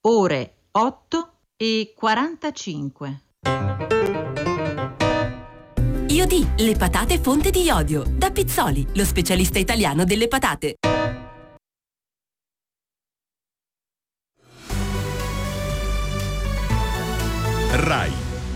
ore 8:45. Iodì, le patate fonte di iodio. Da Pizzoli, lo specialista italiano delle patate. RAI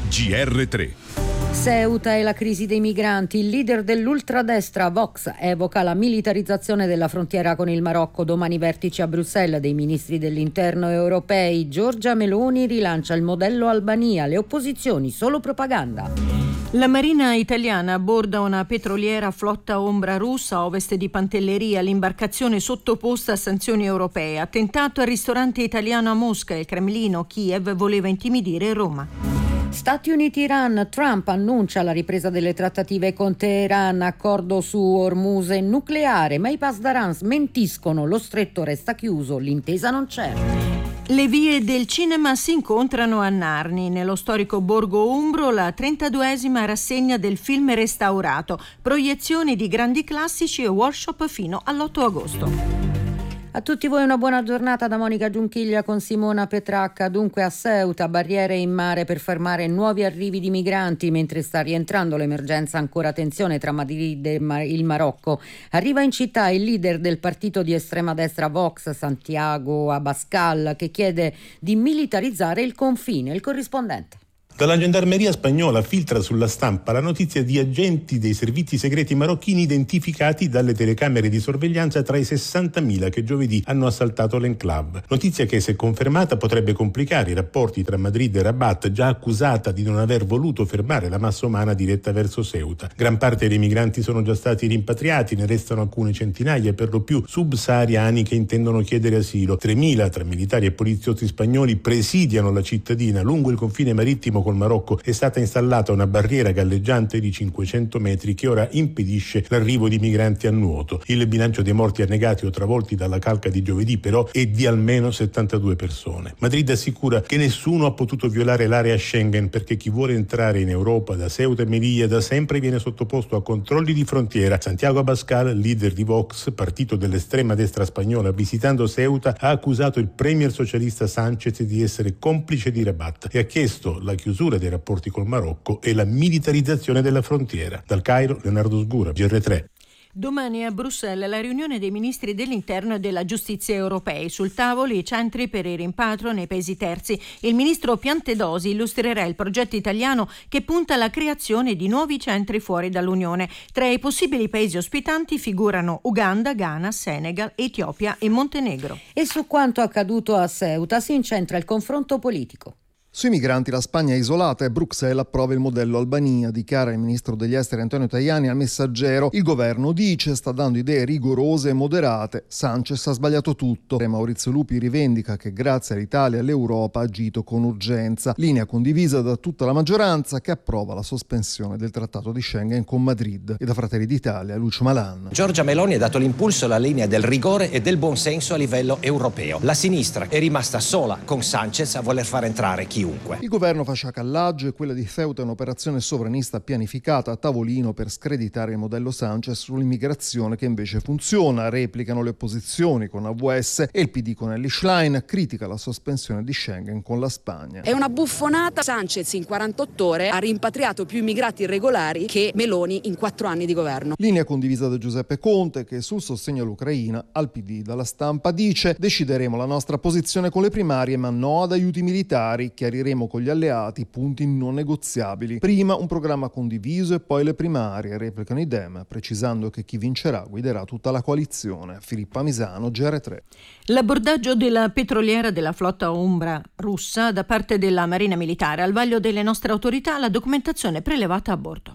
GR3. Ceuta e la crisi dei migranti. Il leader dell'ultradestra Vox evoca la militarizzazione della frontiera con il Marocco. Domani vertice a Bruxelles dei ministri dell'interno europei. Giorgia Meloni rilancia il modello Albania. Le opposizioni solo propaganda. La Marina italiana abborda una petroliera flotta ombra russa a ovest di Pantelleria. L'imbarcazione sottoposta a sanzioni europee. Attentato al ristorante italiano a Mosca. Il Cremlino, Kiev voleva intimidire Roma. Stati Uniti-Iran. Trump annuncia la ripresa delle trattative con Teheran, accordo su Hormuz e nucleare, ma i Pasdaran smentiscono, lo stretto resta chiuso, l'intesa non c'è. Le vie del cinema si incontrano a Narni, nello storico borgo umbro, la 32esima rassegna del film restaurato, proiezioni di grandi classici e workshop fino all'8 agosto. A tutti voi una buona giornata da Monica Giunchiglia con Simona Petracca. Dunque a Ceuta, barriere in mare per fermare nuovi arrivi di migranti mentre sta rientrando l'emergenza, ancora tensione tra Madrid e il Marocco. Arriva in città il leader del partito di estrema destra Vox, Santiago Abascal, che chiede di militarizzare il confine. Il corrispondente. Dalla gendarmeria spagnola filtra sulla stampa la notizia di agenti dei servizi segreti marocchini identificati dalle telecamere di sorveglianza tra i 60.000 che giovedì hanno assaltato l'enclave. Notizia che, se confermata, potrebbe complicare i rapporti tra Madrid e Rabat, già accusata di non aver voluto fermare la massa umana diretta verso Ceuta. Gran parte dei migranti sono già stati rimpatriati, ne restano alcune centinaia, per lo più subsahariani che intendono chiedere asilo. 3.000 tra militari e poliziotti spagnoli presidiano la cittadina. Lungo il confine marittimo col Marocco è stata installata una barriera galleggiante di 500 metri che ora impedisce l'arrivo di migranti a nuoto. Il bilancio dei morti annegati o travolti dalla calca di giovedì però è di almeno 72 persone. Madrid assicura che nessuno ha potuto violare l'area Schengen perché chi vuole entrare in Europa da Ceuta e Melilla da sempre viene sottoposto a controlli di frontiera. Santiago Abascal, leader di Vox, partito dell'estrema destra spagnola, visitando Ceuta ha accusato il premier socialista Sánchez di essere complice di Rabat e ha chiesto la chiusura dei rapporti col Marocco e la militarizzazione della frontiera. Dal Cairo, Leonardo Sgura, GR3. Domani a Bruxelles la riunione dei ministri dell'interno e della giustizia europei. Sul tavolo i centri per il rimpatrio nei paesi terzi. Il ministro Piantedosi illustrerà il progetto italiano che punta alla creazione di nuovi centri fuori dall'Unione. Tra i possibili paesi ospitanti figurano Uganda, Ghana, Senegal, Etiopia e Montenegro. E su quanto accaduto a Ceuta si incentra il confronto politico. Sui migranti la Spagna è isolata e Bruxelles approva il modello Albania, dichiara il ministro degli esteri Antonio Tajani al Messaggero. Il governo dice sta dando idee rigorose e moderate. Sánchez ha sbagliato tutto. E Maurizio Lupi rivendica che grazie all'Italia l'Europa ha agito con urgenza. Linea condivisa da tutta la maggioranza che approva la sospensione del trattato di Schengen con Madrid. E da Fratelli d'Italia Lucio Malan. Giorgia Meloni ha dato l'impulso alla linea del rigore e del buonsenso a livello europeo. La sinistra è rimasta sola con Sánchez a voler far entrare chiunque. Il governo fa sciacallaggio e quella di Ceuta è un'operazione sovranista pianificata a tavolino per screditare il modello Sánchez sull'immigrazione che invece funziona. Replicano le opposizioni con AVS e il PD con Elly Schlein critica la sospensione di Schengen con la Spagna. È una buffonata. Sánchez in 48 ore ha rimpatriato più immigrati irregolari che Meloni in 4 anni di governo. Linea condivisa da Giuseppe Conte che sul sostegno all'Ucraina al PD dalla Stampa dice: decideremo la nostra posizione con le primarie ma no ad aiuti militari, chiariremo con gli alleati punti non negoziabili. Prima un programma condiviso e poi le primarie, replicano i Dem, precisando che chi vincerà guiderà tutta la coalizione. Filippa Misano, GR3. L'abbordaggio della petroliera della flotta ombra russa da parte della Marina Militare. Al vaglio delle nostre autorità la documentazione prelevata a bordo.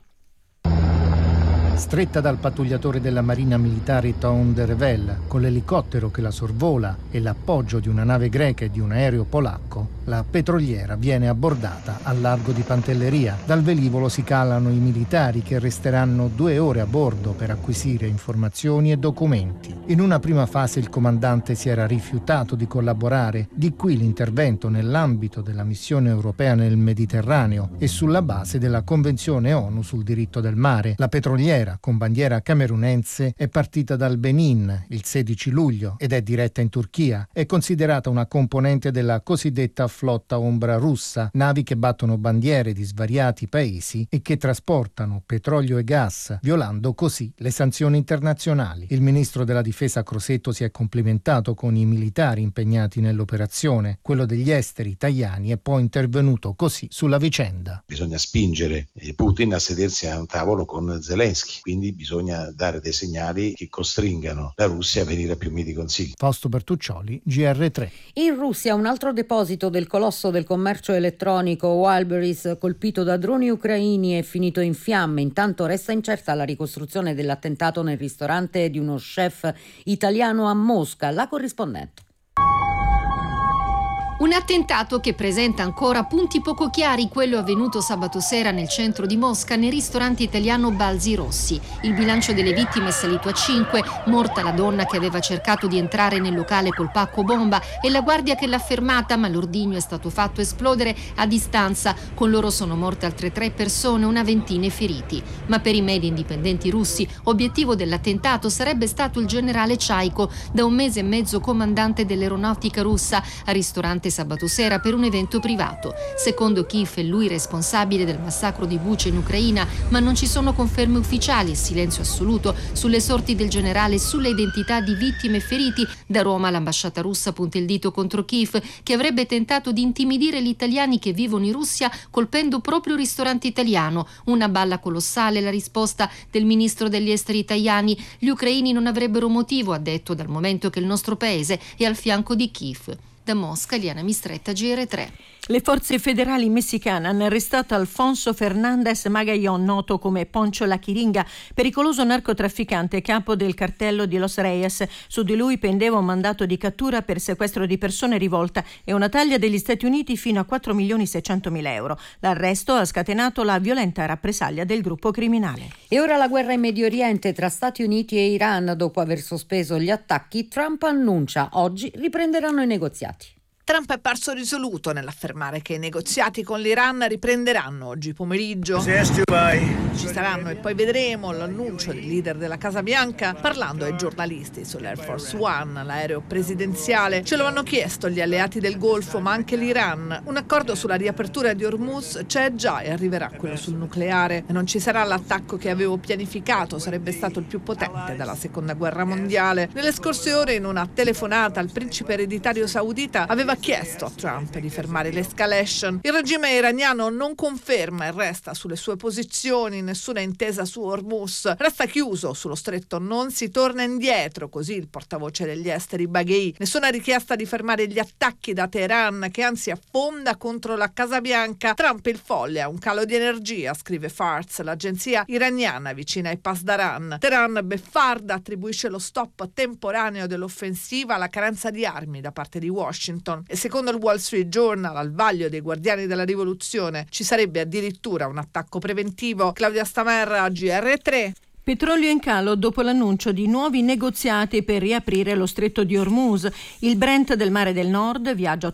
Stretta dal pattugliatore della Marina Militare Tom de Revel, con l'elicottero che la sorvola e l'appoggio di una nave greca e di un aereo polacco, la petroliera viene abbordata al largo di Pantelleria. Dal velivolo si calano i militari che resteranno 2 ore a bordo per acquisire informazioni e documenti. In una prima fase il comandante si era rifiutato di collaborare, di qui l'intervento nell'ambito della missione europea nel Mediterraneo e sulla base della Convenzione ONU sul diritto del mare. La petroliera petroliera con bandiera camerunense è partita dal Benin il 16 luglio ed è diretta in Turchia. È considerata una componente della cosiddetta flotta ombra russa, navi che battono bandiere di svariati paesi e che trasportano petrolio e gas, violando così le sanzioni internazionali. Il ministro della difesa Crosetto si è complimentato con i militari impegnati nell'operazione. Quello degli esteri italiani è poi intervenuto così sulla vicenda. Bisogna spingere Putin a sedersi a un tavolo con Zelensky, quindi bisogna dare dei segnali che costringano la Russia a venire a più miti consigli. Fausto Bertuccioli, GR3. In Russia un altro deposito del colosso del commercio elettronico Wildberries, colpito da droni ucraini, è finito in fiamme. Intanto resta incerta la ricostruzione dell'attentato nel ristorante di uno chef italiano a Mosca. La corrispondente. Un attentato che presenta ancora punti poco chiari, quello avvenuto sabato sera nel centro di Mosca nel ristorante italiano Balzi Rossi. Il bilancio delle vittime è salito a 5, morta la donna che aveva cercato di entrare nel locale col pacco bomba e la guardia che l'ha fermata, ma l'ordigno è stato fatto esplodere a distanza. Con loro sono morte altre 3 persone, una ventina feriti. Ma per i media indipendenti russi, obiettivo dell'attentato sarebbe stato il generale Chaiko, da 1 mese e mezzo comandante dell'aeronautica russa, al ristorante sabato sera per un evento privato. Secondo Kiev è lui responsabile del massacro di Bucha in Ucraina, ma non ci sono conferme ufficiali e silenzio assoluto sulle sorti del generale e sulle identità di vittime e feriti. Da Roma l'ambasciata russa punta il dito contro Kiev, che avrebbe tentato di intimidire gli italiani che vivono in Russia colpendo proprio il ristorante italiano. Una balla colossale, la risposta del ministro degli esteri italiani. Gli ucraini non avrebbero motivo, ha detto, dal momento che il nostro paese è al fianco di Kiev. Da Mosca, Liana Mistretta, GR3. Le forze federali messicane hanno arrestato Alfonso Fernandez Magallón, noto come Poncho la Chiringa, pericoloso narcotrafficante capo del cartello di Los Reyes. Su di lui pendeva un mandato di cattura per sequestro di persone rivolta e una taglia degli Stati Uniti fino a 4.600.000 euro. L'arresto ha scatenato la violenta rappresaglia del gruppo criminale. E ora la guerra in Medio Oriente tra Stati Uniti e Iran. Dopo aver sospeso gli attacchi, Trump annuncia oggi riprenderanno i negoziati. Trump è parso risoluto nell'affermare che i negoziati con l'Iran riprenderanno oggi pomeriggio. Ci saranno e poi vedremo l'annuncio del leader della Casa Bianca parlando ai giornalisti sull'Air Force One, l'aereo presidenziale. Ce lo hanno chiesto gli alleati del Golfo, ma anche l'Iran. Un accordo sulla riapertura di Hormuz c'è già e arriverà quello sul nucleare. E non ci sarà l'attacco che avevo pianificato, sarebbe stato il più potente dalla Seconda Guerra Mondiale. Nelle scorse ore, in una telefonata al principe ereditario saudita, aveva chiesto a Trump di fermare l'escalation. Il regime iraniano non conferma e resta sulle sue posizioni, nessuna intesa su Hormuz, resta chiuso sullo stretto, non si torna indietro, così il portavoce degli esteri Baghei. Nessuna richiesta di fermare gli attacchi da Teheran, che anzi affonda contro la Casa Bianca. Trump il folle ha un calo di energia, scrive Fars, l'agenzia iraniana vicina ai Pasdaran. Teheran beffarda attribuisce lo stop temporaneo dell'offensiva alla carenza di armi da parte di Washington. E secondo il Wall Street Journal, al vaglio dei guardiani della rivoluzione ci sarebbe addirittura un attacco preventivo. Claudia Stamerra, GR3. Petrolio in calo dopo l'annuncio di nuovi negoziati per riaprire lo stretto di Hormuz. Il Brent del Mare del Nord viaggia a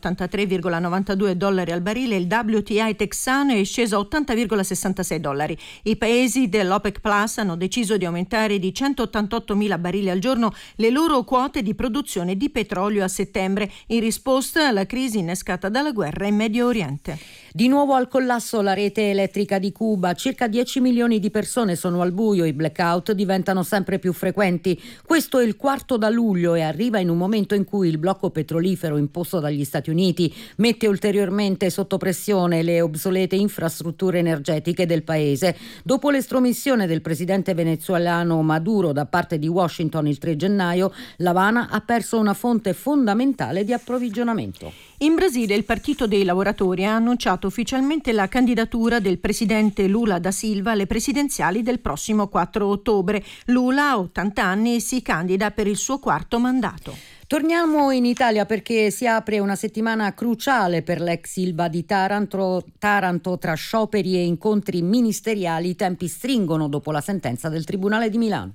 $83,92 al barile, il WTI texano è sceso a $80,66. I paesi dell'OPEC Plus hanno deciso di aumentare di 188.000 barili al giorno le loro quote di produzione di petrolio a settembre, in risposta alla crisi innescata dalla guerra in Medio Oriente. Di nuovo al collasso la rete elettrica di Cuba. Circa 10 milioni di persone sono al buio, i blackout diventano sempre più frequenti. Questo è il quarto da luglio e arriva in un momento in cui il blocco petrolifero imposto dagli Stati Uniti mette ulteriormente sotto pressione le obsolete infrastrutture energetiche del paese. Dopo l'estromissione del presidente venezuelano Maduro da parte di Washington il 3 gennaio, L'Avana ha perso una fonte fondamentale di approvvigionamento. In Brasile il Partito dei Lavoratori ha annunciato ufficialmente la candidatura del presidente Lula da Silva alle presidenziali del prossimo 4 ottobre. Lula, 80 anni, si candida per il suo quarto mandato. Torniamo in Italia perché si apre una settimana cruciale per l'ex Ilva di Taranto. Tra scioperi e incontri ministeriali i tempi stringono dopo la sentenza del Tribunale di Milano.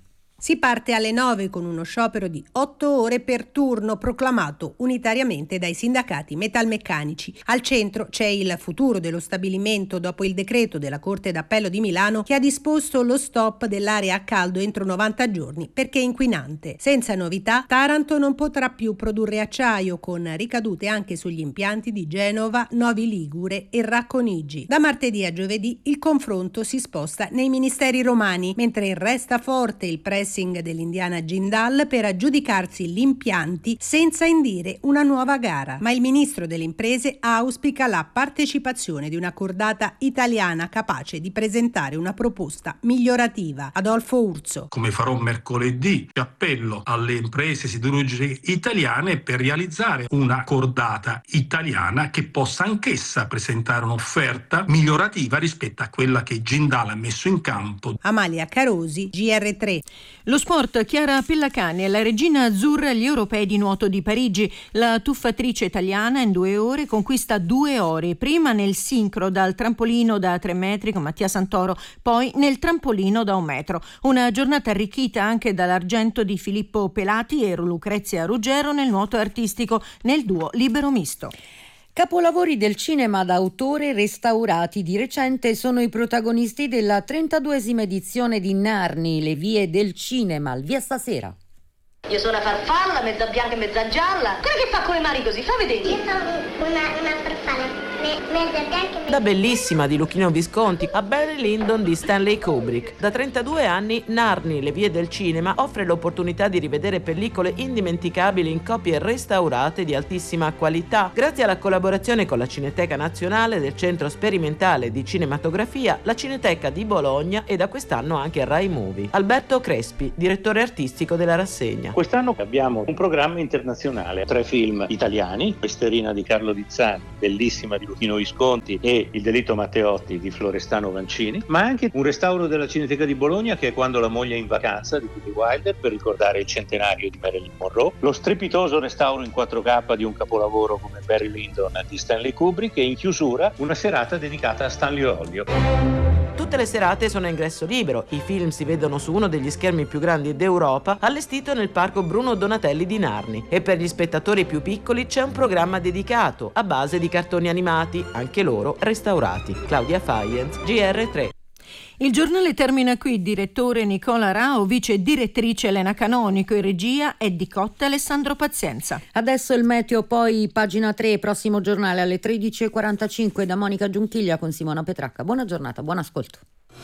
Si parte alle 9 con uno sciopero di 8 ore per turno proclamato unitariamente dai sindacati metalmeccanici. Al centro c'è il futuro dello stabilimento dopo il decreto della Corte d'Appello di Milano che ha disposto lo stop dell'area a caldo entro 90 giorni perché inquinante. Senza novità, Taranto non potrà più produrre acciaio, con ricadute anche sugli impianti di Genova, Novi Ligure e Racconigi. Da martedì a giovedì il confronto si sposta nei ministeri romani, mentre resta forte il pressing dell'Indiana Jindal per aggiudicarsi gli impianti senza indire una nuova gara. Ma il ministro delle imprese auspica la partecipazione di una cordata italiana capace di presentare una proposta migliorativa. Adolfo Urso. Come farò mercoledì, appello alle imprese siderurgiche italiane per realizzare una cordata italiana che possa anch'essa presentare un'offerta migliorativa rispetto a quella che Jindal ha messo in campo. Amalia Carosi, GR3. Lo sport, Chiara Pellacani è la regina azzurra agli europei di nuoto di Parigi. La tuffatrice italiana in 2 ore conquista 2 ori, prima nel sincro dal trampolino da 3 metri con Mattia Santoro, poi nel trampolino da 1 metro. Una giornata arricchita anche dall'argento di Filippo Pelati e Lucrezia Ruggero nel nuoto artistico nel duo libero misto. Capolavori del cinema d'autore restaurati di recente sono i protagonisti della 32esima edizione di Narni, le vie del cinema, al Via Stasera. Io sono una farfalla, mezza bianca e mezza gialla. Quella che fa con le mani così, fa vedere. Io sono una farfalla, mezza bianca e Da Bellissima di Luchino Visconti a Barry Lyndon di Stanley Kubrick. Da 32 anni Narni, le vie del cinema offre l'opportunità di rivedere pellicole indimenticabili in copie restaurate di altissima qualità. Grazie alla collaborazione con la Cineteca Nazionale del Centro Sperimentale di Cinematografia, la Cineteca di Bologna e da quest'anno anche Rai Movie. Alberto Crespi, direttore artistico della rassegna. Quest'anno abbiamo un programma internazionale, 3 film italiani, Pesterina di Carlo Dizzani, Bellissima di Luchino Visconti e Il delitto Matteotti di Florestano Vancini, ma anche un restauro della Cineteca di Bologna che è Quando la moglie è in vacanza di Billy Wilder per ricordare il centenario di Marilyn Monroe, lo strepitoso restauro in 4K di un capolavoro come Barry Lyndon di Stanley Kubrick e in chiusura una serata dedicata a Stanley Olio. Tutte le serate sono a ingresso libero. I film si vedono su uno degli schermi più grandi d'Europa, allestito nel parco Bruno Donatelli di Narni. E per gli spettatori più piccoli c'è un programma dedicato, a base di cartoni animati, anche loro restaurati. Claudia Faienz, GR3. Il giornale termina qui. Direttore Nicola Rao, vice direttrice Elena Canonico, in regia Eddie Cotta e Alessandro Pazienza. Adesso il meteo, poi pagina 3, prossimo giornale alle 13.45 da Monica Giunchiglia con Simona Petracca. Buona giornata, buon ascolto.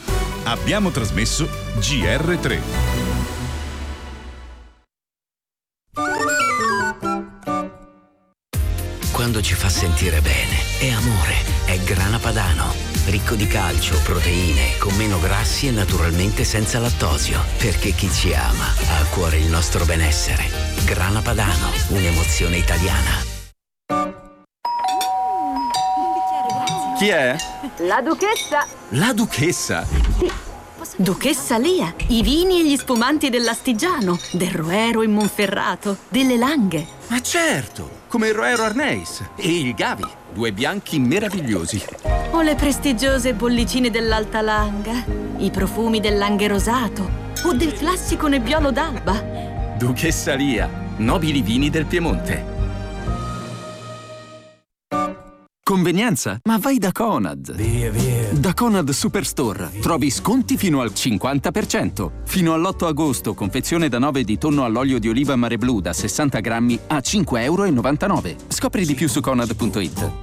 Abbiamo trasmesso GR3. Quando ci fa sentire bene, è amore, è Grana Padano. Ricco di calcio, proteine, con meno grassi e naturalmente senza lattosio. Perché chi ci ama ha a cuore il nostro benessere. Grana Padano, un'emozione italiana. Chi è? La Duchessa. La Duchessa? Sì. Duchessa Lia, i vini e gli spumanti dell'Astigiano, del Roero in Monferrato, delle Langhe. Ma certo, come il Roero Arneis e il Gavi, 2 bianchi meravigliosi. O le prestigiose bollicine dell'Alta Langa, i profumi del Langhe rosato o del classico Nebbiolo d'Alba. Duchessa Lia, nobili vini del Piemonte. Convenienza? Ma vai da Conad. Via. Da Conad Superstore trovi sconti fino al 50%. Fino all'8 agosto, confezione da 9 di tonno all'olio di oliva Mare Blu da 60 grammi a €5,99. Scopri di più su conad.it.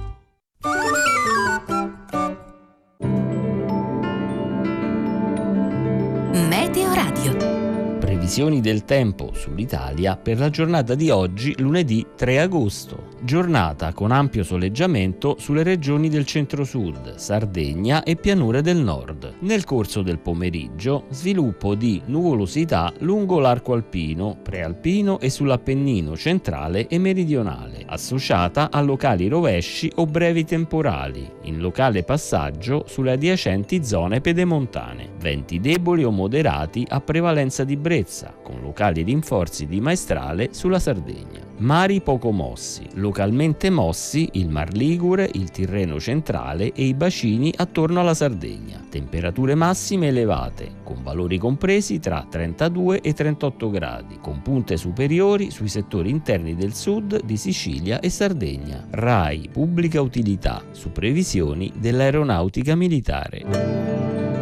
Meteo Radio. Previsioni del tempo sull'Italia per la giornata di oggi, lunedì 3 agosto. Giornata con ampio soleggiamento sulle regioni del centro-sud, Sardegna e pianure del nord. Nel corso del pomeriggio, sviluppo di nuvolosità lungo l'arco alpino, prealpino e sull'Appennino centrale e meridionale, associata a locali rovesci o brevi temporali, in locale passaggio sulle adiacenti zone pedemontane. Venti deboli o moderati a prevalenza di brezza, Aversa, con locali rinforzi di maestrale sulla Sardegna. Mari poco mossi, localmente mossi il Mar Ligure, il Tirreno centrale e i bacini attorno alla Sardegna. Temperature massime elevate, con valori compresi tra 32 e 38 gradi, con punte superiori sui settori interni del sud di Sicilia e Sardegna. RAI Pubblica Utilità, su previsioni dell'Aeronautica Militare.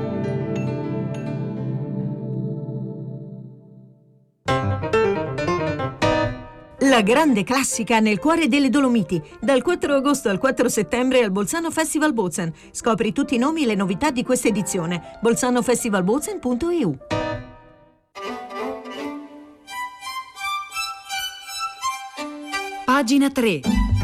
La grande classica nel cuore delle Dolomiti, dal 4 agosto al 4 settembre al Bolzano Festival Bozen. Scopri tutti i nomi e le novità di questa edizione. bolzanofestivalbozen.eu. Pagina 3.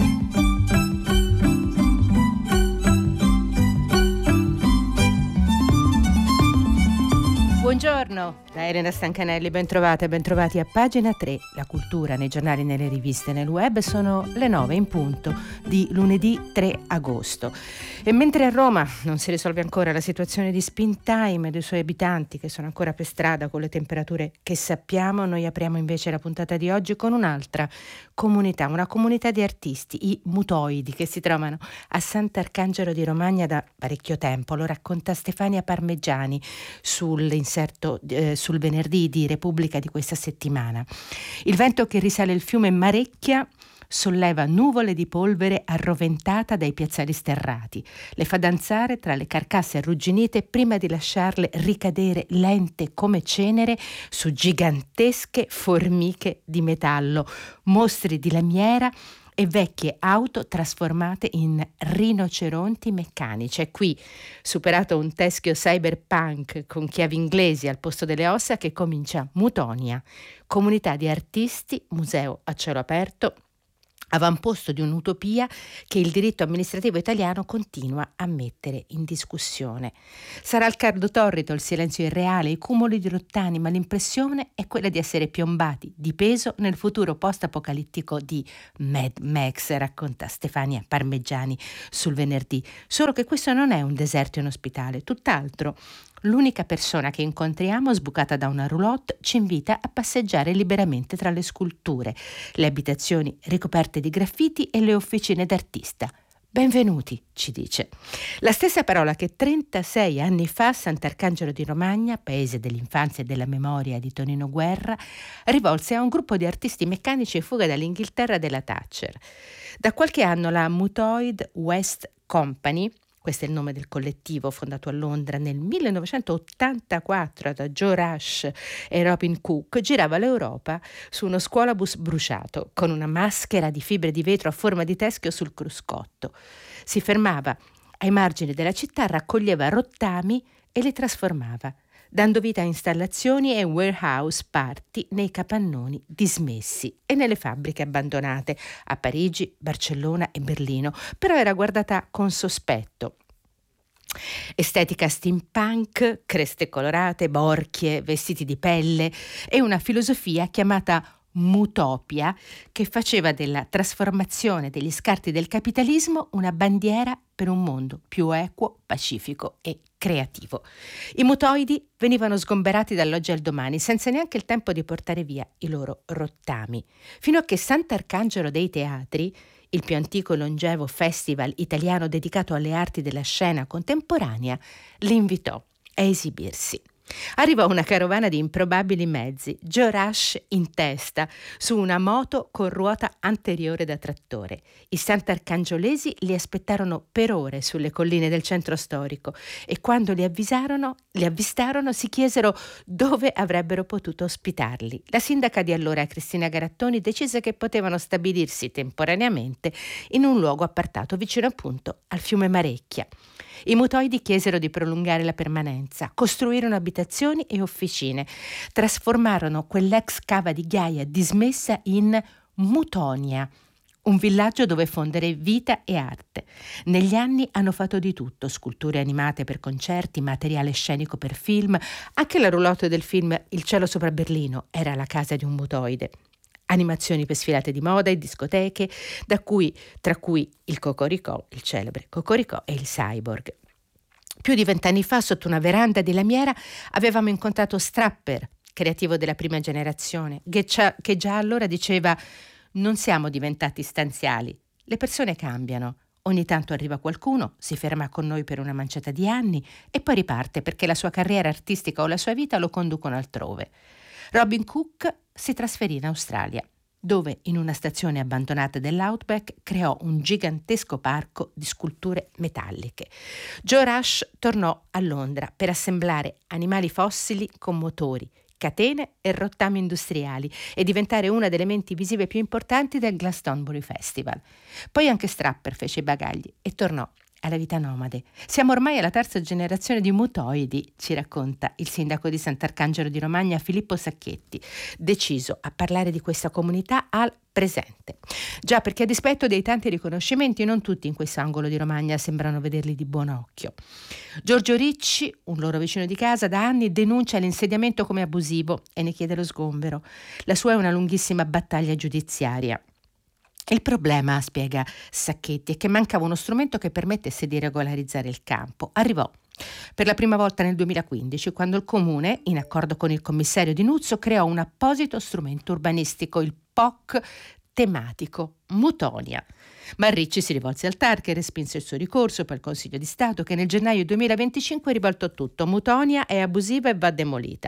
Buongiorno, da Elena Stancanelli, bentrovate e bentrovati a Pagina 3. La cultura nei giornali, nelle riviste e nel web sono le 9 in punto di lunedì 3 agosto. E mentre a Roma non si risolve ancora la situazione di Springtime e dei suoi abitanti che sono ancora per strada con le temperature che sappiamo, noi apriamo invece la puntata di oggi con un'altra comunità, una comunità di artisti, i Mutoidi, che si trovano a Sant'Arcangelo di Romagna da parecchio tempo. Lo racconta Stefania Parmeggiani sull'inserto sul venerdì di Repubblica di questa settimana. Il vento che risale il fiume Marecchia solleva nuvole di polvere arroventata dai piazzali sterrati, le fa danzare tra le carcasse arrugginite prima di lasciarle ricadere lente come cenere su gigantesche formiche di metallo, mostri di lamiera e vecchie auto trasformate in rinoceronti meccanici. È qui, superato un teschio cyberpunk con chiavi inglesi al posto delle ossa, che comincia Mutonia, comunità di artisti, museo a cielo aperto, avamposto di un'utopia che il diritto amministrativo italiano continua a mettere in discussione. Sarà il caldo torrido, il silenzio irreale, i cumuli di rottami, ma l'impressione è quella di essere piombati di peso nel futuro post-apocalittico di Mad Max, racconta Stefania Parmeggiani sul venerdì. Solo che questo non è un deserto inospitale, tutt'altro. L'unica persona che incontriamo, sbucata da una roulotte, ci invita a passeggiare liberamente tra le sculture, le abitazioni ricoperte di graffiti e le officine d'artista. Benvenuti, ci dice. La stessa parola che 36 anni fa a Sant'Arcangelo di Romagna, paese dell'infanzia e della memoria di Tonino Guerra, rivolse a un gruppo di artisti meccanici in fuga dall'Inghilterra della Thatcher. Da qualche anno la Mutoid West Company, questo è il nome del collettivo fondato a Londra nel 1984 da Joe Rush e Robin Cook, girava l'Europa su uno scuolabus bruciato con una maschera di fibre di vetro a forma di teschio sul cruscotto. Si fermava ai margini della città, raccoglieva rottami e li trasformava, dando vita a installazioni e warehouse party nei capannoni dismessi e nelle fabbriche abbandonate a Parigi, Barcellona e Berlino, però era guardata con sospetto. Estetica steampunk, creste colorate, borchie, vestiti di pelle e una filosofia chiamata Mutopia che faceva della trasformazione degli scarti del capitalismo una bandiera per un mondo più equo, pacifico e creativo. I mutoidi venivano sgomberati dall'oggi al domani senza neanche il tempo di portare via i loro rottami, fino a che Sant'Arcangelo dei Teatri, il più antico e longevo festival italiano dedicato alle arti della scena contemporanea, li invitò a esibirsi. Arrivò una carovana di improbabili mezzi, Joe Rush in testa, su una moto con ruota anteriore da trattore. I sant'arcangiolesi li aspettarono per ore sulle colline del centro storico e quando li avvistarono si chiesero dove avrebbero potuto ospitarli. La sindaca di allora, Cristina Garattoni, decise che potevano stabilirsi temporaneamente in un luogo appartato vicino appunto al fiume Marecchia. I mutoidi chiesero di prolungare la permanenza, costruirono abitazioni e officine, trasformarono quell'ex cava di ghiaia dismessa in Mutonia, un villaggio dove fondere vita e arte. Negli anni hanno fatto di tutto, sculture animate per concerti, materiale scenico per film, anche la roulotte del film Il cielo sopra Berlino era la casa di un mutoide. Animazioni per sfilate di moda e discoteche, tra cui il Cocoricò, il celebre Cocoricò e il Cyborg. Più di 20 anni fa, sotto una veranda di lamiera, avevamo incontrato Strapper, creativo della prima generazione, che già allora diceva: non siamo diventati stanziali, le persone cambiano. Ogni tanto arriva qualcuno, si ferma con noi per una manciata di anni e poi riparte perché la sua carriera artistica o la sua vita lo conducono altrove. Robin Cook si trasferì in Australia, dove in una stazione abbandonata dell'Outback creò un gigantesco parco di sculture metalliche. Joe Rush tornò a Londra per assemblare animali fossili con motori, catene e rottami industriali e diventare una delle menti visive più importanti del Glastonbury Festival. Poi anche Strapper fece i bagagli e tornò alla vita nomade. Siamo ormai alla terza generazione di mutoidi, ci racconta il sindaco di Sant'Arcangelo di Romagna Filippo Sacchetti, deciso a parlare di questa comunità al presente. Già, perché a dispetto dei tanti riconoscimenti, non tutti in questo angolo di Romagna sembrano vederli di buon occhio. Giorgio Ricci, un loro vicino di casa, da anni denuncia l'insediamento come abusivo e ne chiede lo sgombero. La sua è una lunghissima battaglia giudiziaria. Il problema, spiega Sacchetti, è che mancava uno strumento che permettesse di regolarizzare il campo. Arrivò per la prima volta nel 2015, quando il comune, in accordo con il commissario di Nuzzo, creò un apposito strumento urbanistico, il POC tematico Mutonia. Ma Ricci si rivolse al TAR, che respinse il suo ricorso, poi il Consiglio di Stato, che nel gennaio 2025 ribaltò tutto. Mutonia è abusiva e va demolita.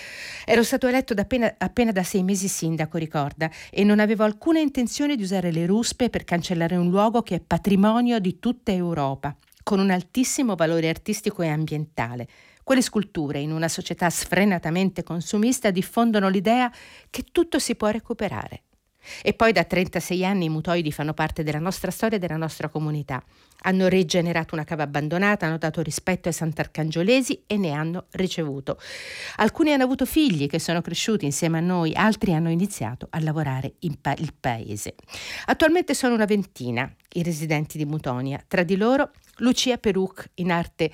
Ero stato eletto appena da 6 mesi sindaco, ricorda, e non avevo alcuna intenzione di usare le ruspe per cancellare un luogo che è patrimonio di tutta Europa, con un altissimo valore artistico e ambientale. Quelle sculture, in una società sfrenatamente consumista, diffondono l'idea che tutto si può recuperare. E poi da 36 anni i mutoidi fanno parte della nostra storia e della nostra comunità. Hanno rigenerato una cava abbandonata, hanno dato rispetto ai sant'arcangiolesi e ne hanno ricevuto. Alcuni hanno avuto figli che sono cresciuti insieme a noi, altri hanno iniziato a lavorare in il paese. Attualmente sono una ventina i residenti di Mutonia, tra di loro Lucia Peruc, in arte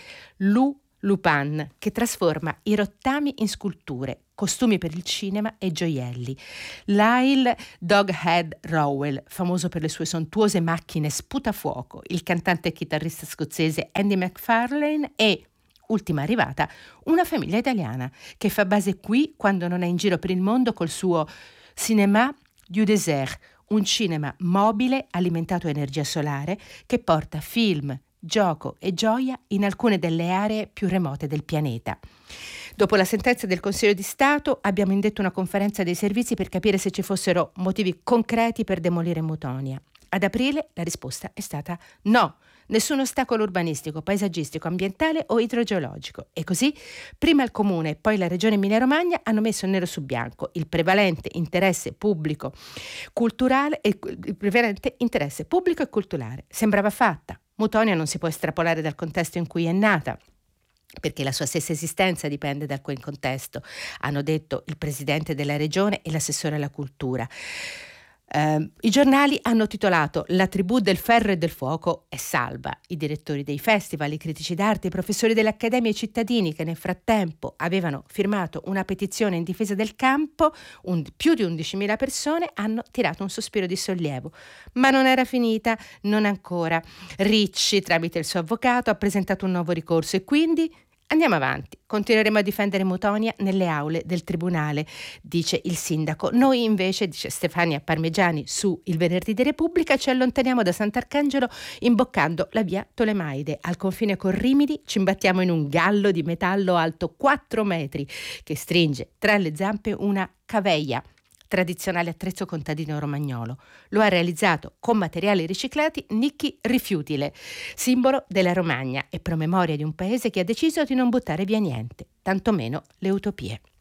Lupan, che trasforma i rottami in sculture, costumi per il cinema e gioielli. Lyle Doghead Rowell, famoso per le sue sontuose macchine sputafuoco, il cantante e chitarrista scozzese Andy McFarlane e, ultima arrivata, una famiglia italiana che fa base qui quando non è in giro per il mondo col suo Cinéma du Désert, un cinema mobile alimentato a energia solare che porta film, gioco e gioia in alcune delle aree più remote del pianeta. Dopo la sentenza del Consiglio di Stato abbiamo indetto una conferenza dei servizi per capire se ci fossero motivi concreti per demolire Mutonia. Ad aprile la risposta è stata no, nessun ostacolo urbanistico, paesaggistico, ambientale o idrogeologico. E così prima il Comune e poi la Regione Emilia-Romagna hanno messo nero su bianco il prevalente interesse pubblico culturale e culturale. Sembrava fatta. Mutonia non si può estrapolare dal contesto in cui è nata, perché la sua stessa esistenza dipende da quel contesto, hanno detto il presidente della regione e l'assessore alla cultura. I giornali hanno titolato La tribù del ferro e del fuoco è salva. I direttori dei festival, i critici d'arte, i professori delle accademie e i cittadini che nel frattempo avevano firmato una petizione in difesa del campo, più di 11.000 persone, hanno tirato un sospiro di sollievo. Ma non era finita, non ancora. Ricci, tramite il suo avvocato, ha presentato un nuovo ricorso e quindi andiamo avanti, continueremo a difendere Mutonia nelle aule del tribunale, dice il sindaco. Noi invece, dice Stefania Parmegiani su Il Venerdì di Repubblica, ci allontaniamo da Sant'Arcangelo imboccando la via Tolemaide. Al confine con Rimini ci imbattiamo in un gallo di metallo alto 4 metri che stringe tra le zampe una caveia, tradizionale attrezzo contadino romagnolo. Lo ha realizzato con materiali riciclati Nicchi Rifiutile, simbolo della Romagna e promemoria di un paese che ha deciso di non buttare via niente, tantomeno le utopie.